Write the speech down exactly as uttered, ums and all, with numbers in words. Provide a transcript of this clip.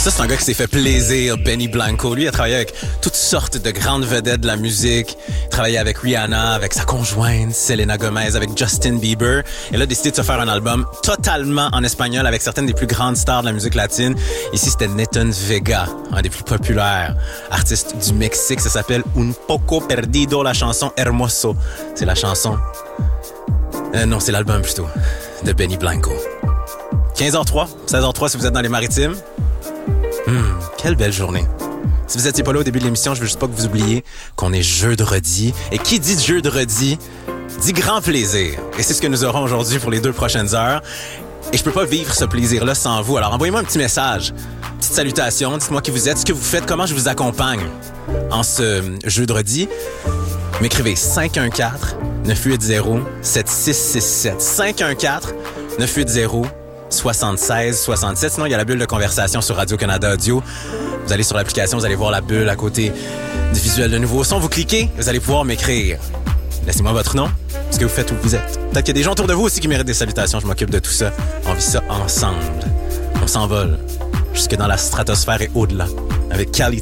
Ça, c'est un gars qui s'est fait plaisir, Benny Blanco. Lui, il a travaillé avec toutes sortes de grandes vedettes de la musique. Il a travaillé avec Rihanna, avec sa conjointe, Selena Gomez, avec Justin Bieber. Et là, a décidé de se faire un album totalement en espagnol avec certaines des plus grandes stars de la musique latine. Ici, c'était Nathan Vega, un des plus populaires artistes du Mexique. Ça s'appelle Un Poco Perdido, la chanson Hermoso. C'est la chanson... Euh, non, c'est l'album plutôt, de Benny Blanco. quinze heures trois, seize heures trois si vous êtes dans les Maritimes. Hum, quelle belle journée. Si vous étiez pas là au début de l'émission, je veux juste pas que vous oubliez qu'on est jeudi. Et qui dit jeudi dit grand plaisir. Et c'est ce que nous aurons aujourd'hui pour les deux prochaines heures. Et je peux pas vivre ce plaisir-là sans vous. Alors envoyez-moi un petit message, petite salutation, dites-moi qui vous êtes, ce que vous faites, comment je vous accompagne en ce jeudi. M'écrivez cinq un quatre, neuf huit zéro, sept six six sept. cinq un quatre, neuf huit zéro, soixante-seize soixante-sept. Sinon, il y a la bulle de conversation sur Radio-Canada Audio. Vous allez sur l'application, vous allez voir la bulle à côté du visuel de nouveau son. Vous cliquez, vous allez pouvoir m'écrire. Laissez-moi votre nom, ce que vous faites, où vous êtes. Peut-être qu'il y a des gens autour de vous aussi qui méritent des salutations. Je m'occupe de tout ça. On vit ça ensemble. On s'envole jusque dans la stratosphère et au-delà avec Cali